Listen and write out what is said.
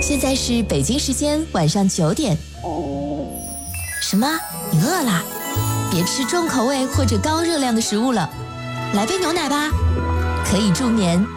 现在是北京时间晚上9点。什么？你饿啦？别吃重口味或者高热量的食物了，来杯牛奶吧，可以助眠，